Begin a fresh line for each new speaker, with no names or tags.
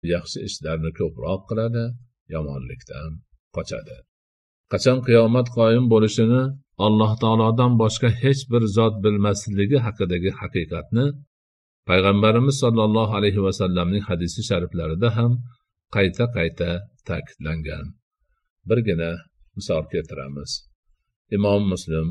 yaxshi ishlarni ko'proq qiladi, yomonlikdan qochadi. Qachon qiyomat qoyim bo'lishini Alloh taolodan boshqa hech bir zot bilmasligi haqidagi haqiqatni Payg'ambarimiz sollallohu alayhi va sallamning hadisi shariflarida ham qayta ta'kidlangan. Birgina misol keltiramiz. Imom Muslim